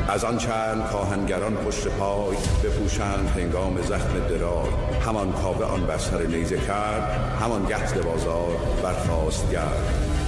از آن چند کاهنگران پشت پای بپوشند هنگام زخم درار. همان کاوه آن بر سر نیزه کرد، همان گه ز بازار برخاست گرد.